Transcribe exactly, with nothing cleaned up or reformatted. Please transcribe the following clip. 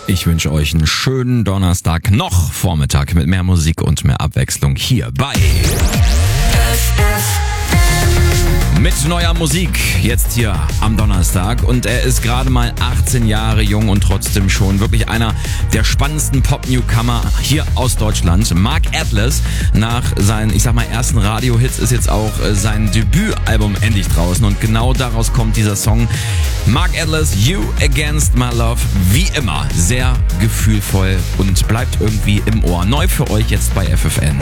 Ich wünsche euch einen schönen Donnerstag, noch Vormittag mit mehr Musik und mehr Abwechslung hier bei mit neuer Musik, jetzt hier am Donnerstag. Und er ist gerade mal achtzehn Jahre jung und trotzdem schon wirklich einer der spannendsten Pop-Newcomer hier aus Deutschland. Mark Atlas, nach seinen, ich sag mal, ersten Radio-Hits ist jetzt auch sein Debütalbum endlich draußen. Und genau daraus kommt dieser Song. Mark Atlas, You Against My Love. Wie immer sehr gefühlvoll und bleibt irgendwie im Ohr. Neu für euch jetzt bei F F N.